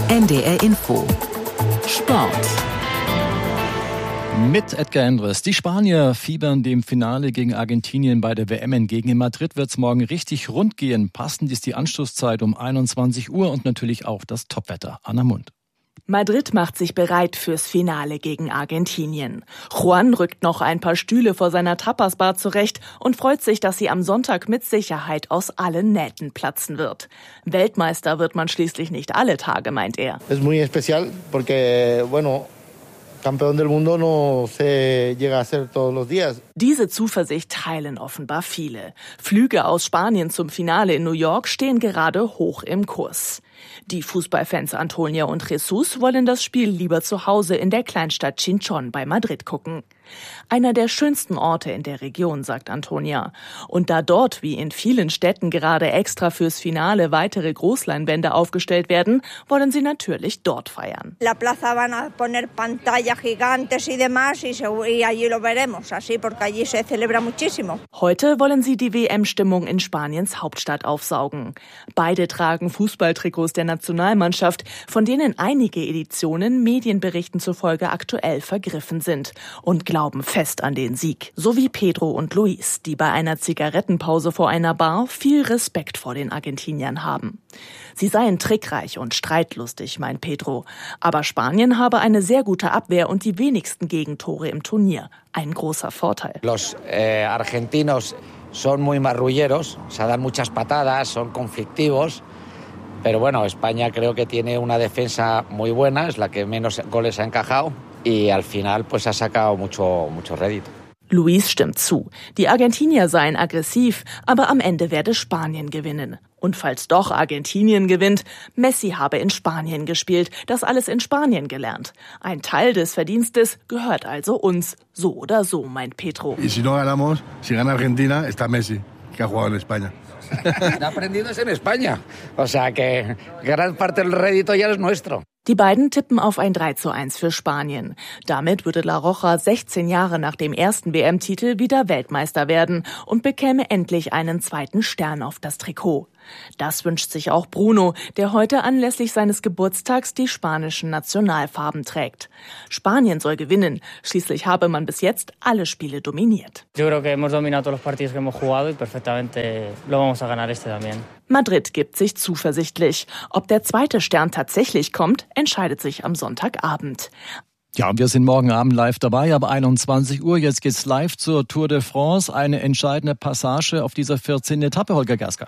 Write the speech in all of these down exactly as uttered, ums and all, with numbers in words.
N D R Info Sport. Mit Edgar Endres. Die Spanier fiebern dem Finale gegen Argentinien bei der W M entgegen. In Madrid wird es morgen richtig rund gehen. Passend ist die Anstoßzeit um einundzwanzig Uhr und natürlich auch das Topwetter. Anna Mund. Madrid macht sich bereit fürs Finale gegen Argentinien. Juan rückt noch ein paar Stühle vor seiner Tapasbar zurecht und freut sich, dass sie am Sonntag mit Sicherheit aus allen Nähten platzen wird. Weltmeister wird man schließlich nicht alle Tage, meint er. Es muy especial porque, bueno, Campeón del mundo no se llega a ser todos los días. Diese Zuversicht teilen offenbar viele. Flüge aus Spanien zum Finale in New York stehen gerade hoch im Kurs. Die Fußballfans Antonia und Jesus wollen das Spiel lieber zu Hause in der Kleinstadt Chinchón bei Madrid gucken. Einer der schönsten Orte in der Region, sagt Antonia. Und da dort, wie in vielen Städten, gerade extra fürs Finale weitere Großleinwände aufgestellt werden, wollen sie natürlich dort feiern. La plaza van a poner pantallas gigantes y demás y allí lo veremos, así porque allí se celebra muchísimo. Heute wollen sie die W M-Stimmung in Spaniens Hauptstadt aufsaugen. Beide tragen Fußballtrikots der Nationalmannschaft, von denen einige Editionen Medienberichten zufolge aktuell vergriffen sind und glauben fest an den Sieg. So wie Pedro und Luis, die bei einer Zigarettenpause vor einer Bar viel Respekt vor den Argentiniern haben. Sie seien trickreich und streitlustig, meint Pedro. Aber Spanien habe eine sehr gute Abwehr und die wenigsten Gegentore im Turnier. Ein großer Vorteil. Los eh, argentinos son muy marrulleros, o sea, dan muchas patadas, son conflictivos. Pero bueno, España creo que tiene una defensa muy buena, es la que menos goles ha encajado y al final pues ha sacado mucho, mucho rédito. Luis stimmt zu. Die Argentinier seien aggressiv, aber am Ende werde Spanien gewinnen. Und falls doch Argentinien gewinnt, Messi habe in Spanien gespielt, das alles in Spanien gelernt. Ein Teil des Verdienstes gehört also uns, so oder so, meint Pedro. Y si no ganamos, si gana Argentina, está Messi, que ha jugado en España. Ha aprendido es en España, o sea que gran parte del rédito ya es nuestro. Die beiden tippen auf ein drei zu eins für Spanien. Damit würde La Roja sechzehn Jahre nach dem ersten W M-Titel wieder Weltmeister werden und bekäme endlich einen zweiten Stern auf das Trikot. Das wünscht sich auch Bruno, der heute anlässlich seines Geburtstags die spanischen Nationalfarben trägt. Spanien soll gewinnen. Schließlich habe man bis jetzt alle Spiele dominiert. Yo creo que hemos dominado todos los partidos que hemos jugado y perfectamente lo vamos a ganar este también. Madrid gibt sich zuversichtlich. Ob der zweite Stern tatsächlich kommt, entscheidet sich am Sonntagabend. Ja, wir sind morgen Abend live dabei, ab einundzwanzig Uhr. Jetzt geht's live zur Tour de France. Eine entscheidende Passage auf dieser vierzehnten Etappe, Holger Gerska.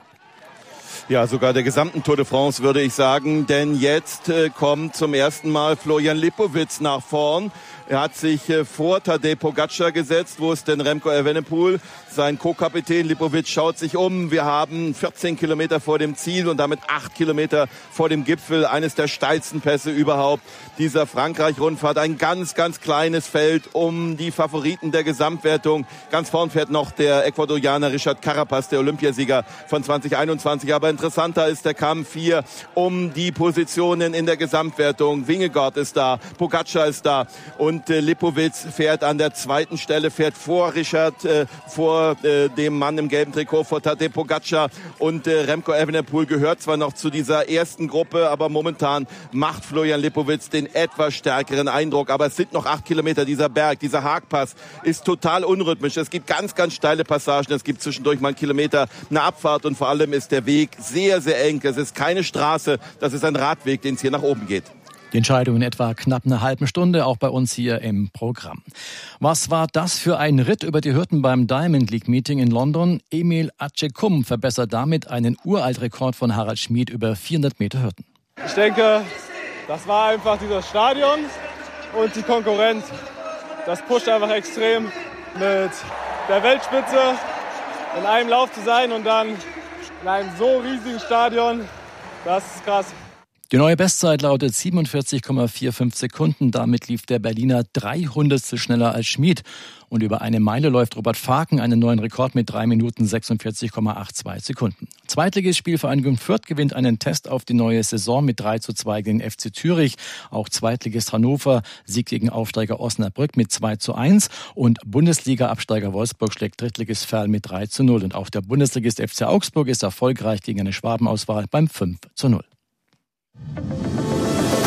Ja, sogar der gesamten Tour de France, würde ich sagen. Denn jetzt äh, kommt zum ersten Mal Florian Lipowitz nach vorn. Er hat sich äh, vor Tadej Pogačar gesetzt. Wo ist denn Remco Evenepoel? Sein Co-Kapitän Lipowitz schaut sich um. Wir haben vierzehn Kilometer vor dem Ziel und damit acht Kilometer vor dem Gipfel. Eines der steilsten Pässe überhaupt dieser Frankreich-Rundfahrt. Ein ganz, ganz kleines Feld um die Favoriten der Gesamtwertung. Ganz vorn fährt noch der Ecuadorianer Richard Carapaz, der Olympiasieger von zwanzig einundzwanzig. Aber interessanter ist der Kampf hier um die Positionen in der Gesamtwertung. Vingegaard ist da, Pogačar ist da und äh, Lipowitz fährt an der zweiten Stelle, fährt vor Richard, äh, vor äh, dem Mann im gelben Trikot, vor Tadej Pogačar und äh, Remco Evenepoel gehört zwar noch zu dieser ersten Gruppe, aber momentan macht Florian Lipowitz den etwas stärkeren Eindruck. Aber es sind noch acht Kilometer, dieser Berg, dieser Haagpass ist total unrhythmisch. Es gibt ganz, ganz steile Passagen, es gibt zwischendurch mal einen Kilometer eine Abfahrt und vor allem ist der Weg sehr, sehr eng. Es ist keine Straße, das ist ein Radweg, den es hier nach oben geht. Die Entscheidung in etwa knapp eine halbe Stunde, auch bei uns hier im Programm. Was war das für ein Ritt über die Hürden beim Diamond League Meeting in London? Emil Acecum verbessert damit einen Uraltrekord von Harald Schmid über vierhundert Meter Hürden. Ich denke, das war einfach dieses Stadion und die Konkurrenz. Das pusht einfach extrem, mit der Weltspitze in einem Lauf zu sein und dann in einem so riesigen Stadion. Das ist krass. Die neue Bestzeit lautet siebenundvierzig Komma fünfundvierzig Sekunden. Damit lief der Berliner dreihundertstel schneller als Schmid. Und über eine Meile läuft Robert Faken einen neuen Rekord mit drei Minuten sechsundvierzig Komma zweiundachtzig Sekunden. Zweitliges Spielvereinigung Fürth gewinnt einen Test auf die neue Saison mit drei zu zwei gegen F C Zürich. Auch Zweitligist Hannover siegt gegen Aufsteiger Osnabrück mit zwei zu eins. Und Bundesliga-Absteiger Wolfsburg schlägt Drittligist Verl mit drei zu null. Und auch der Bundesligist F C Augsburg ist erfolgreich gegen eine Schwabenauswahl beim fünf zu null.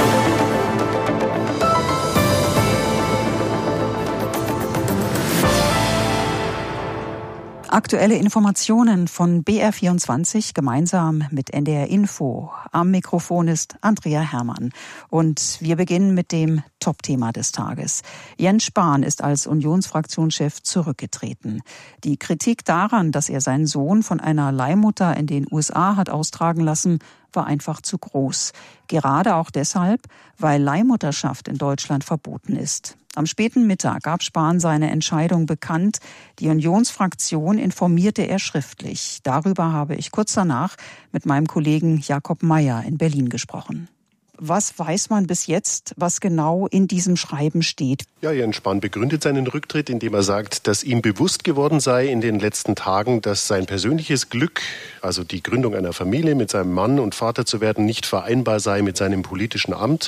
Aktuelle Informationen von B R vierundzwanzig gemeinsam mit N D R Info. Am Mikrofon ist Andrea Herrmann. Und wir beginnen mit dem Top-Thema des Tages. Jens Spahn ist als Unionsfraktionschef zurückgetreten. Die Kritik daran, dass er seinen Sohn von einer Leihmutter in den U S A hat austragen lassen, war einfach zu groß. Gerade auch deshalb, weil Leihmutterschaft in Deutschland verboten ist. Am späten Mittag gab Spahn seine Entscheidung bekannt. Die Unionsfraktion informierte er schriftlich. Darüber habe ich kurz danach mit meinem Kollegen Jakob Mayer in Berlin gesprochen. Was weiß man bis jetzt, was genau in diesem Schreiben steht? Ja, Jens Spahn begründet seinen Rücktritt, indem er sagt, dass ihm bewusst geworden sei in den letzten Tagen, dass sein persönliches Glück, also die Gründung einer Familie mit seinem Mann und Vater zu werden, nicht vereinbar sei mit seinem politischen Amt.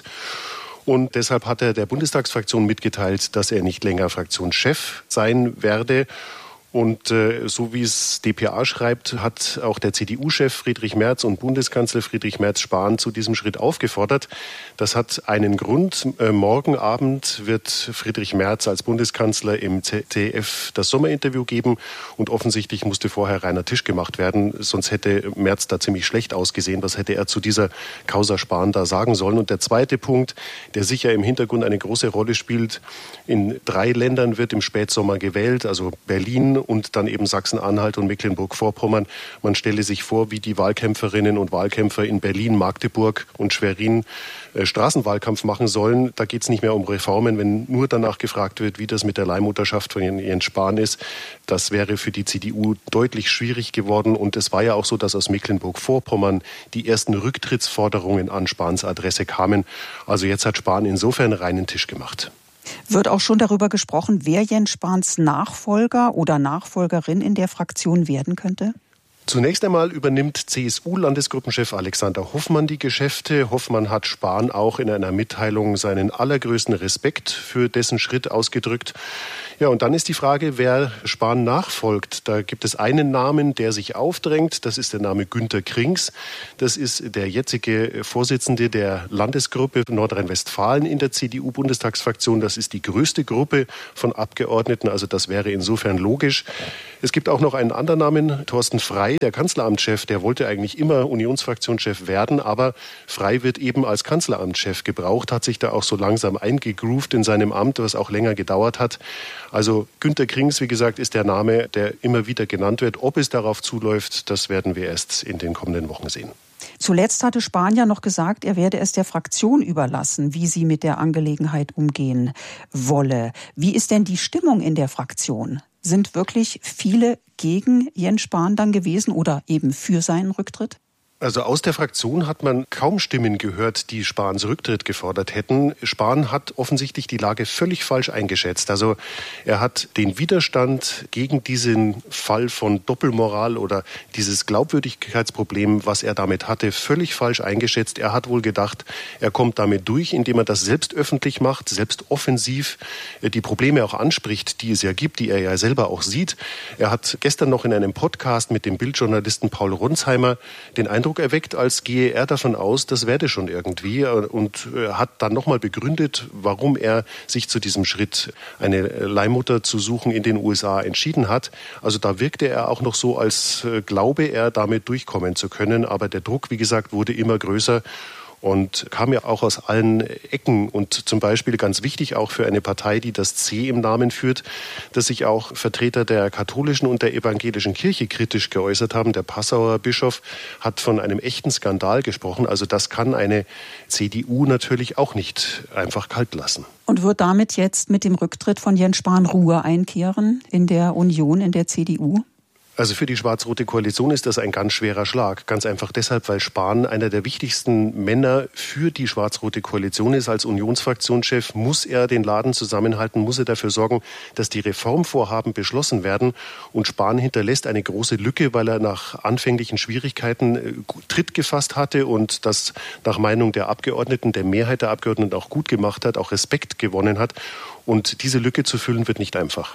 Und deshalb hat er der Bundestagsfraktion mitgeteilt, dass er nicht länger Fraktionschef sein werde. Und äh, so wie es d p a schreibt, hat auch der C D U-Chef Friedrich Merz und Bundeskanzler Friedrich Merz Spahn zu diesem Schritt aufgefordert. Das hat einen Grund. Äh, morgen Abend wird Friedrich Merz als Bundeskanzler im Z D F das Sommerinterview geben. Und offensichtlich musste vorher reiner Tisch gemacht werden. Sonst hätte Merz da ziemlich schlecht ausgesehen. Was hätte er zu dieser Causa Spahn da sagen sollen? Und der zweite Punkt, der sicher im Hintergrund eine große Rolle spielt. In drei Ländern wird im Spätsommer gewählt, also Berlin und dann eben Sachsen-Anhalt und Mecklenburg-Vorpommern. Man stelle sich vor, wie die Wahlkämpferinnen und Wahlkämpfer in Berlin, Magdeburg und Schwerin äh, Straßenwahlkampf machen sollen. Da geht es nicht mehr um Reformen, wenn nur danach gefragt wird, wie das mit der Leihmutterschaft von Jens Spahn ist. Das wäre für die C D U deutlich schwierig geworden. Und es war ja auch so, dass aus Mecklenburg-Vorpommern die ersten Rücktrittsforderungen an Spahns Adresse kamen. Also jetzt hat Spahn insofern reinen Tisch gemacht. Wird auch schon darüber gesprochen, wer Jens Spahns Nachfolger oder Nachfolgerin in der Fraktion werden könnte? Zunächst einmal übernimmt C S U-Landesgruppenchef Alexander Hoffmann die Geschäfte. Hoffmann hat Spahn auch in einer Mitteilung seinen allergrößten Respekt für dessen Schritt ausgedrückt. Ja, und dann ist die Frage, wer Spahn nachfolgt. Da gibt es einen Namen, der sich aufdrängt. Das ist der Name Günter Krings. Das ist der jetzige Vorsitzende der Landesgruppe Nordrhein-Westfalen in der C D U-Bundestagsfraktion. Das ist die größte Gruppe von Abgeordneten. Also das wäre insofern logisch. Es gibt auch noch einen anderen Namen, Thorsten Frey, der Kanzleramtschef. Der wollte eigentlich immer Unionsfraktionschef werden, aber Frey wird eben als Kanzleramtschef gebraucht, hat sich da auch so langsam eingegroovt in seinem Amt, was auch länger gedauert hat. Also Günter Krings, wie gesagt, ist der Name, der immer wieder genannt wird. Ob es darauf zuläuft, das werden wir erst in den kommenden Wochen sehen. Zuletzt hatte Spahn ja noch gesagt, er werde es der Fraktion überlassen, wie sie mit der Angelegenheit umgehen wolle. Wie ist denn die Stimmung in der Fraktion? Sind wirklich viele gegen Jens Spahn dann gewesen oder eben für seinen Rücktritt? Also aus der Fraktion hat man kaum Stimmen gehört, die Spahns Rücktritt gefordert hätten. Spahn hat offensichtlich die Lage völlig falsch eingeschätzt. Also er hat den Widerstand gegen diesen Fall von Doppelmoral oder dieses Glaubwürdigkeitsproblem, was er damit hatte, völlig falsch eingeschätzt. Er hat wohl gedacht, er kommt damit durch, indem er das selbst öffentlich macht, selbst offensiv die Probleme auch anspricht, die es ja gibt, die er ja selber auch sieht. Er hat gestern noch in einem Podcast mit dem Bildjournalisten Paul Ronsheimer den Eindruck erweckt, als gehe er davon aus, das werde schon irgendwie, und hat dann nochmal begründet, warum er sich zu diesem Schritt, eine Leihmutter zu suchen in den U S A, entschieden hat. Also da wirkte er auch noch so, als glaube er, damit durchkommen zu können. Aber der Druck, wie gesagt, wurde immer größer. Und kam ja auch aus allen Ecken und zum Beispiel ganz wichtig auch für eine Partei, die das C im Namen führt, dass sich auch Vertreter der katholischen und der evangelischen Kirche kritisch geäußert haben. Der Passauer Bischof hat von einem echten Skandal gesprochen. Also das kann eine C D U natürlich auch nicht einfach kalt lassen. Und wird damit jetzt mit dem Rücktritt von Jens Spahn Ruhe einkehren in der Union, in der C D U? Also für die schwarz-rote Koalition ist das ein ganz schwerer Schlag. Ganz einfach deshalb, weil Spahn einer der wichtigsten Männer für die schwarz-rote Koalition ist. Als Unionsfraktionschef muss er den Laden zusammenhalten, muss er dafür sorgen, dass die Reformvorhaben beschlossen werden. Und Spahn hinterlässt eine große Lücke, weil er nach anfänglichen Schwierigkeiten Tritt gefasst hatte und das nach Meinung der Abgeordneten, der Mehrheit der Abgeordneten auch gut gemacht hat, auch Respekt gewonnen hat. Und diese Lücke zu füllen wird nicht einfach.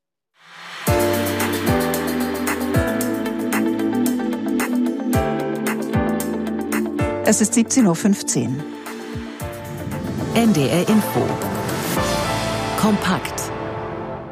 Es ist siebzehn Uhr fünfzehn. N D R Info. Kompakt.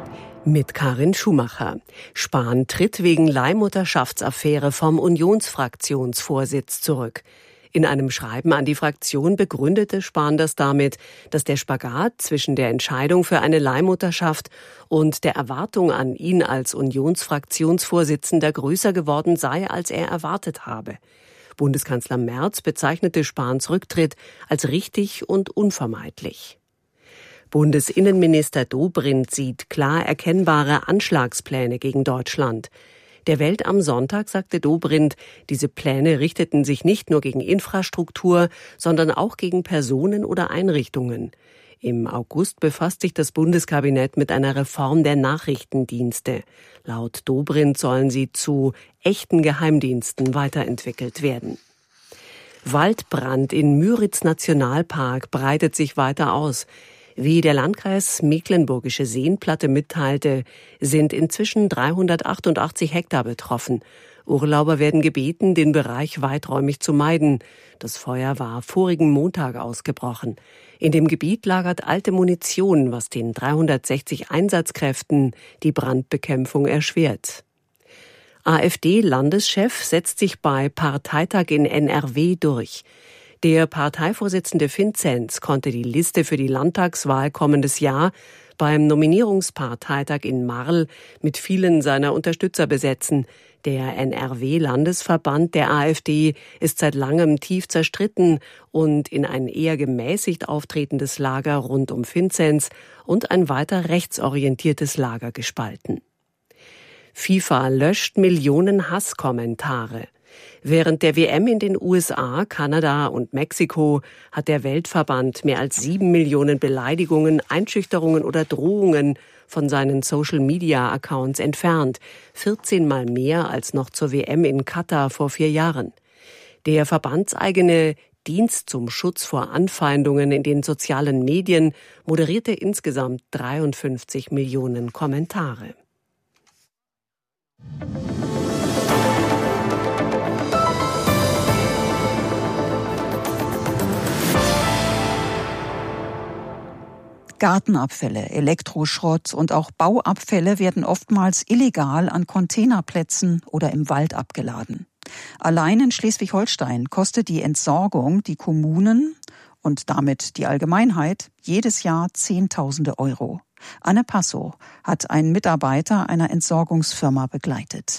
Mit Karin Schumacher. Spahn tritt wegen Leihmutterschaftsaffäre vom Unionsfraktionsvorsitz zurück. In einem Schreiben an die Fraktion begründete Spahn das damit, dass der Spagat zwischen der Entscheidung für eine Leihmutterschaft und der Erwartung an ihn als Unionsfraktionsvorsitzender größer geworden sei, als er erwartet habe. Bundeskanzler Merz bezeichnete Spahns Rücktritt als richtig und unvermeidlich. Bundesinnenminister Dobrindt sieht klar erkennbare Anschlagspläne gegen Deutschland. Der Welt am Sonntag sagte Dobrindt, diese Pläne richteten sich nicht nur gegen Infrastruktur, sondern auch gegen Personen oder Einrichtungen. Im August befasst sich das Bundeskabinett mit einer Reform der Nachrichtendienste. Laut Dobrindt sollen sie zu echten Geheimdiensten weiterentwickelt werden. Waldbrand in Müritz Nationalpark breitet sich weiter aus. Wie der Landkreis Mecklenburgische Seenplatte mitteilte, sind inzwischen dreihundertachtundachtzig Hektar betroffen. Urlauber werden gebeten, den Bereich weiträumig zu meiden. Das Feuer war vorigen Montag ausgebrochen. In dem Gebiet lagert alte Munition, was den dreihundertsechzig Einsatzkräften die Brandbekämpfung erschwert. AfD-Landeschef setzt sich bei Parteitag in N R W durch. Der Parteivorsitzende Vinzenz konnte die Liste für die Landtagswahl kommendes Jahr beim Nominierungsparteitag in Marl mit vielen seiner Unterstützer besetzen. Der N R W-Landesverband der AfD ist seit langem tief zerstritten und in ein eher gemäßigt auftretendes Lager rund um Vinzenz und ein weiter rechtsorientiertes Lager gespalten. FIFA löscht Millionen Hasskommentare. Während der W M in den U S A, Kanada und Mexiko hat der Weltverband mehr als sieben Millionen Beleidigungen, Einschüchterungen oder Drohungen von seinen Social-Media-Accounts entfernt. vierzehn Mal mehr als noch zur W M in Katar vor vier Jahren. Der verbandseigene Dienst zum Schutz vor Anfeindungen in den sozialen Medien moderierte insgesamt dreiundfünfzig Millionen Kommentare. Gartenabfälle, Elektroschrott und auch Bauabfälle werden oftmals illegal an Containerplätzen oder im Wald abgeladen. Allein in Schleswig-Holstein kostet die Entsorgung die Kommunen und damit die Allgemeinheit jedes Jahr Zehntausende Euro. Anne Passow hat einen Mitarbeiter einer Entsorgungsfirma begleitet.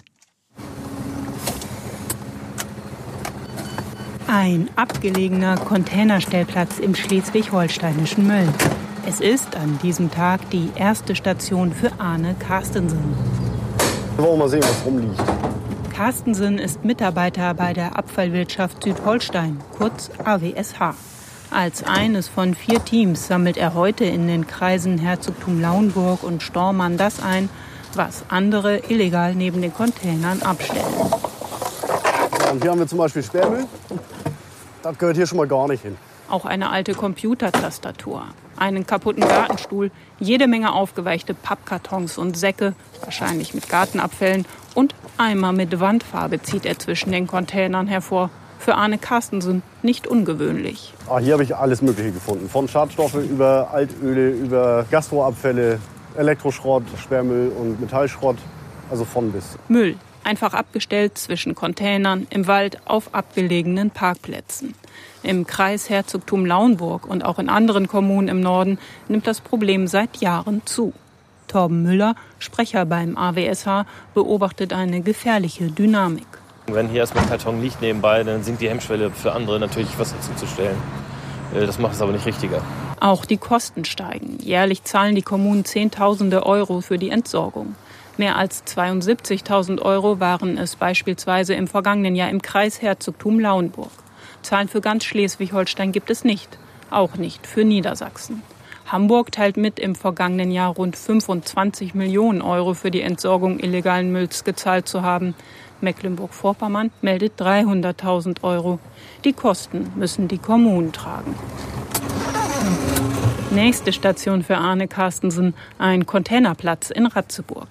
Ein abgelegener Containerstellplatz im schleswig-holsteinischen Mölln. Es ist an diesem Tag die erste Station für Arne Carstensen. Wir wollen mal sehen, was rumliegt. Carstensen ist Mitarbeiter bei der Abfallwirtschaft Südholstein, kurz A W S H. Als eines von vier Teams sammelt er heute in den Kreisen Herzogtum Lauenburg und Stormann das ein, was andere illegal neben den Containern abstellen. Ja, und hier haben wir zum Beispiel Sperrmüll. Das gehört hier schon mal gar nicht hin. Auch eine alte Computertastatur, einen kaputten Gartenstuhl, jede Menge aufgeweichte Pappkartons und Säcke, wahrscheinlich mit Gartenabfällen, und Eimer mit Wandfarbe zieht er zwischen den Containern hervor. Für Arne Carstensen nicht ungewöhnlich. Ah, hier habe ich alles Mögliche gefunden. Von Schadstoffe über Altöle, über Gastroabfälle, Elektroschrott, Sperrmüll und Metallschrott. Also von bis. Müll, einfach abgestellt zwischen Containern, im Wald, auf abgelegenen Parkplätzen. Im Kreis Herzogtum Lauenburg und auch in anderen Kommunen im Norden nimmt das Problem seit Jahren zu. Torben Müller, Sprecher beim A W S H, beobachtet eine gefährliche Dynamik. Wenn hier erstmal Karton liegt nebenbei, dann sinkt die Hemmschwelle für andere natürlich, was dazuzustellen. Das macht es aber nicht richtiger. Auch die Kosten steigen. Jährlich zahlen die Kommunen Zehntausende Euro für die Entsorgung. Mehr als zweiundsiebzigtausend Euro waren es beispielsweise im vergangenen Jahr im Kreis Herzogtum Lauenburg. Zahlen für ganz Schleswig-Holstein gibt es nicht, auch nicht für Niedersachsen. Hamburg teilt mit, im vergangenen Jahr rund fünfundzwanzig Millionen Euro für die Entsorgung illegalen Mülls gezahlt zu haben. Mecklenburg-Vorpommern meldet dreihunderttausend Euro. Die Kosten müssen die Kommunen tragen. Nächste Station für Arne Carstensen, ein Containerplatz in Ratzeburg.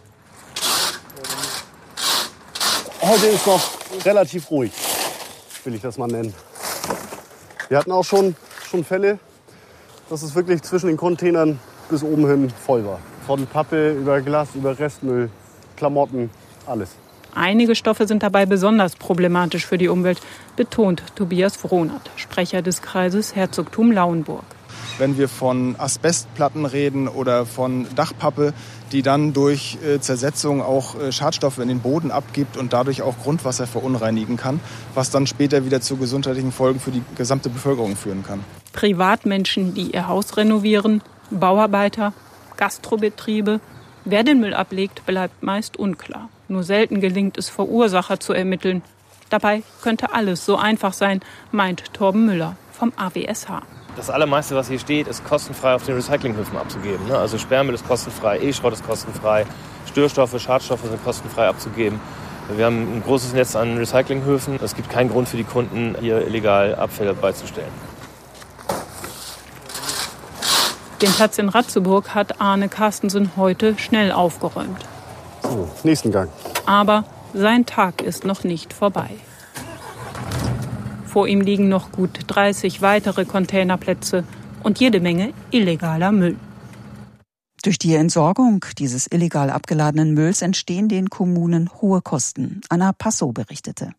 Heute ist noch relativ ruhig, will ich das mal nennen. Wir hatten auch schon, schon Fälle, dass es wirklich zwischen den Containern bis oben hin voll war. Von Pappe über Glas, über Restmüll, Klamotten, alles. Einige Stoffe sind dabei besonders problematisch für die Umwelt, betont Tobias Frohnert, Sprecher des Kreises Herzogtum Lauenburg. Wenn wir von Asbestplatten reden oder von Dachpappe, die dann durch äh, Zersetzung auch äh, Schadstoffe in den Boden abgibt und dadurch auch Grundwasser verunreinigen kann, was dann später wieder zu gesundheitlichen Folgen für die gesamte Bevölkerung führen kann. Privatmenschen, die ihr Haus renovieren, Bauarbeiter, Gastrobetriebe. Wer den Müll ablegt, bleibt meist unklar. Nur selten gelingt es, Verursacher zu ermitteln. Dabei könnte alles so einfach sein, meint Torben Müller vom A W S H. Das Allermeiste, was hier steht, ist kostenfrei auf den Recyclinghöfen abzugeben. Also Sperrmüll ist kostenfrei, E-Schrott ist kostenfrei, Störstoffe, Schadstoffe sind kostenfrei abzugeben. Wir haben ein großes Netz an Recyclinghöfen. Es gibt keinen Grund für die Kunden, hier illegal Abfälle beizustellen. Den Platz in Ratzeburg hat Arne Carstensen heute schnell aufgeräumt. So, nächsten Gang. Aber sein Tag ist noch nicht vorbei. Vor ihm liegen noch gut dreißig weitere Containerplätze und jede Menge illegaler Müll. Durch die Entsorgung dieses illegal abgeladenen Mülls entstehen den Kommunen hohe Kosten. Anna Passo berichtete.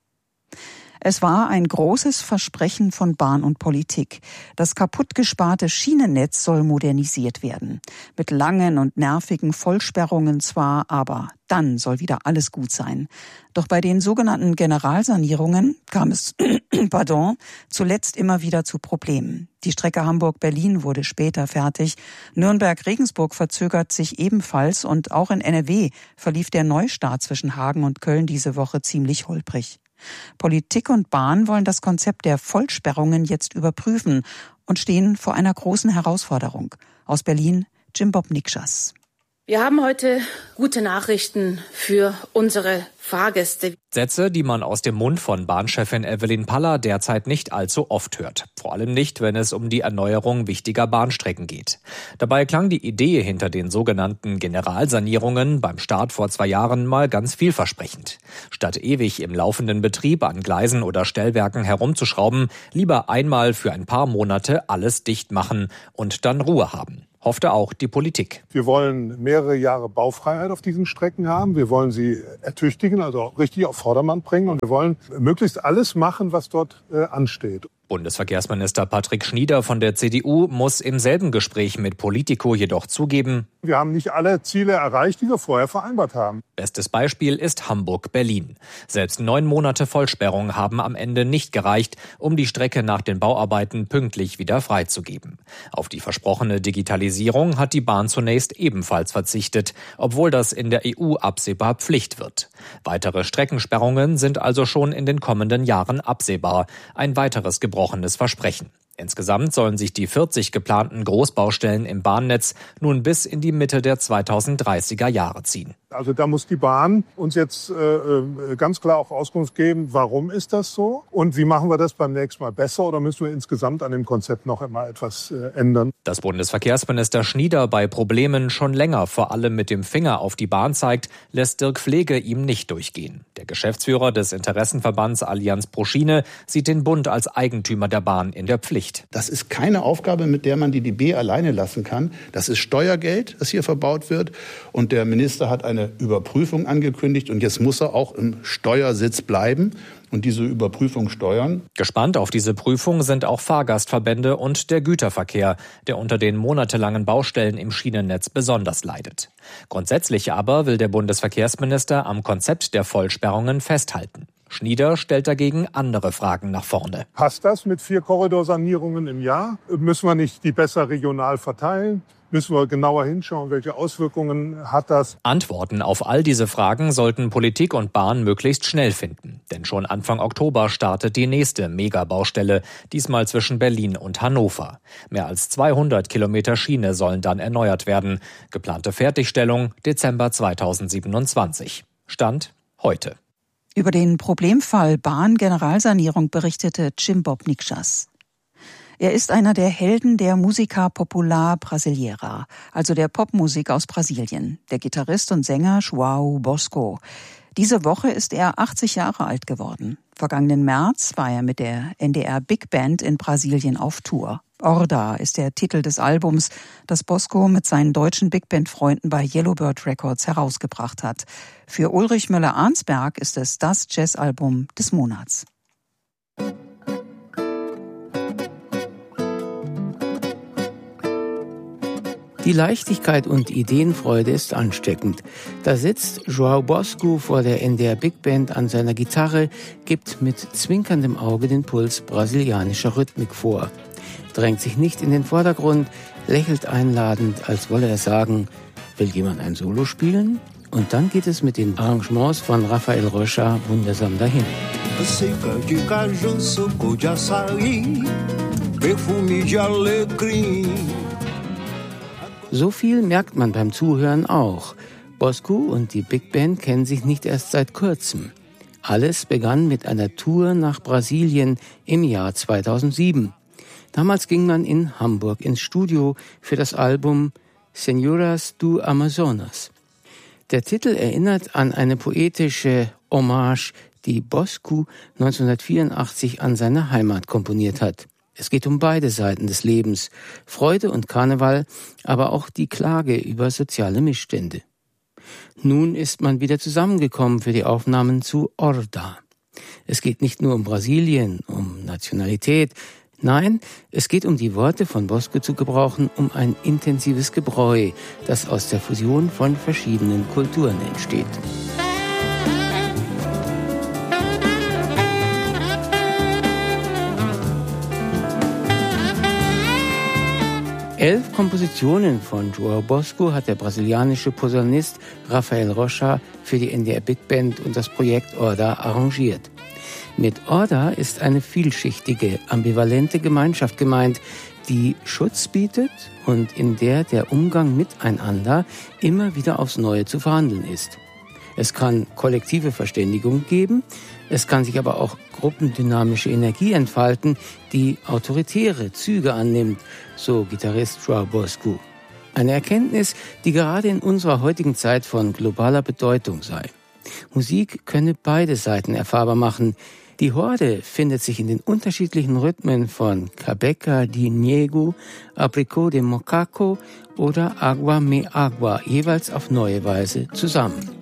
Es war ein großes Versprechen von Bahn und Politik. Das kaputtgesparte Schienennetz soll modernisiert werden. Mit langen und nervigen Vollsperrungen zwar, aber dann soll wieder alles gut sein. Doch bei den sogenannten Generalsanierungen kam es pardon, zuletzt immer wieder zu Problemen. Die Strecke Hamburg-Berlin wurde später fertig. Nürnberg-Regensburg verzögert sich ebenfalls und auch in N R W verlief der Neustart zwischen Hagen und Köln diese Woche ziemlich holprig. Politik und Bahn wollen das Konzept der Vollsperrungen jetzt überprüfen und stehen vor einer großen Herausforderung. Aus Berlin, Jim Bob Nikschas. Wir haben heute gute Nachrichten für unsere Fahrgäste. Sätze, die man aus dem Mund von Bahnchefin Evelyn Paller derzeit nicht allzu oft hört. Vor allem nicht, wenn es um die Erneuerung wichtiger Bahnstrecken geht. Dabei klang die Idee hinter den sogenannten Generalsanierungen beim Start vor zwei Jahren mal ganz vielversprechend. Statt ewig im laufenden Betrieb an Gleisen oder Stellwerken herumzuschrauben, lieber einmal für ein paar Monate alles dicht machen und dann Ruhe haben. Hoffte auch die Politik. Wir wollen mehrere Jahre Baufreiheit auf diesen Strecken haben. Wir wollen sie ertüchtigen, also auch richtig auf Vordermann bringen. Und wir wollen möglichst alles machen, was dort äh, ansteht. Bundesverkehrsminister Patrick Schnieder von der C D U muss im selben Gespräch mit Politico jedoch zugeben: Wir haben nicht alle Ziele erreicht, die wir vorher vereinbart haben. Bestes Beispiel ist Hamburg-Berlin. Selbst neun Monate Vollsperrung haben am Ende nicht gereicht, um die Strecke nach den Bauarbeiten pünktlich wieder freizugeben. Auf die versprochene Digitalisierung hat die Bahn zunächst ebenfalls verzichtet, obwohl das in der E U absehbar Pflicht wird. Weitere Streckensperrungen sind also schon in den kommenden Jahren absehbar. Ein weiteres gebrochenes Versprechen. Insgesamt sollen sich die vierzig geplanten Großbaustellen im Bahnnetz nun bis in die Mitte der zweitausenddreißiger Jahre ziehen. Also da muss die Bahn uns jetzt äh, ganz klar auch Auskunft geben, warum ist das so und wie machen wir das beim nächsten Mal besser oder müssen wir insgesamt an dem Konzept noch einmal etwas äh, ändern. Dass Bundesverkehrsminister Schnieder bei Problemen schon länger vor allem mit dem Finger auf die Bahn zeigt, lässt Dirk Pflege ihm nicht durchgehen. Der Geschäftsführer des Interessenverbands Allianz pro Schiene sieht den Bund als Eigentümer der Bahn in der Pflicht. Das ist keine Aufgabe, mit der man die D B alleine lassen kann. Das ist Steuergeld, das hier verbaut wird. Und der Minister hat eine Überprüfung angekündigt. Und jetzt muss er auch im Steuersitz bleiben und diese Überprüfung steuern. Gespannt auf diese Prüfung sind auch Fahrgastverbände und der Güterverkehr, der unter den monatelangen Baustellen im Schienennetz besonders leidet. Grundsätzlich aber will der Bundesverkehrsminister am Konzept der Vollsperrungen festhalten. Schnieder stellt dagegen andere Fragen nach vorne. Passt das mit vier Korridorsanierungen im Jahr? Müssen wir nicht die besser regional verteilen? Müssen wir genauer hinschauen, welche Auswirkungen hat das? Antworten auf all diese Fragen sollten Politik und Bahn möglichst schnell finden. Denn schon Anfang Oktober startet die nächste Megabaustelle, diesmal zwischen Berlin und Hannover. Mehr als zweihundert Kilometer Schiene sollen dann erneuert werden. Geplante Fertigstellung Dezember zweitausendsiebenundzwanzig. Stand heute. Über den Problemfall Bahn-Generalsanierung berichtete Jim Bob Nikschas. Er ist einer der Helden der Música Popular Brasileira, also der Popmusik aus Brasilien, der Gitarrist und Sänger João Bosco. Diese Woche ist er achtzig Jahre alt geworden. Vergangenen März war er mit der N D R Big Band in Brasilien auf Tour. Orda ist der Titel des Albums, das Bosco mit seinen deutschen Big-Band-Freunden bei Yellowbird Records herausgebracht hat. Für Ulrich Müller-Arnsberg ist es das Jazzalbum des Monats. Die Leichtigkeit und Ideenfreude ist ansteckend. Da sitzt João Bosco vor der N D R Big Band an seiner Gitarre, gibt mit zwinkerndem Auge den Puls brasilianischer Rhythmik vor. Drängt sich nicht in den Vordergrund, lächelt einladend, als wolle er sagen, will jemand ein Solo spielen? Und dann geht es mit den Arrangements von Rafael Rocha wundersam dahin. So viel merkt man beim Zuhören auch. Bosco und die Big Band kennen sich nicht erst seit kurzem. Alles begann mit einer Tour nach Brasilien im Jahr zweitausendsieben. Damals ging man in Hamburg ins Studio für das Album Senhoras do Amazonas. Der Titel erinnert an eine poetische Hommage, die Bosco neunzehnhundertvierundachtzig an seine Heimat komponiert hat. Es geht um beide Seiten des Lebens, Freude und Karneval, aber auch die Klage über soziale Missstände. Nun ist man wieder zusammengekommen für die Aufnahmen zu Orda. Es geht nicht nur um Brasilien, um Nationalität, nein, es geht um die Worte von Bosco zu gebrauchen, um ein intensives Gebräu, das aus der Fusion von verschiedenen Kulturen entsteht. Elf Kompositionen von João Bosco hat der brasilianische Posaunist Rafael Rocha für die N D R Big Band und das Projekt Orda arrangiert. Mit Orda ist eine vielschichtige, ambivalente Gemeinschaft gemeint, die Schutz bietet und in der der Umgang miteinander immer wieder aufs Neue zu verhandeln ist. Es kann kollektive Verständigung geben, es kann sich aber auch gruppendynamische Energie entfalten, die autoritäre Züge annimmt, so Gitarrist João Bosco. Eine Erkenntnis, die gerade in unserer heutigen Zeit von globaler Bedeutung sei. Musik könne beide Seiten erfahrbar machen. Die Horde findet sich in den unterschiedlichen Rhythmen von Cabeca de Niego, Apricot de Mocaco oder Agua me Agua jeweils auf neue Weise zusammen.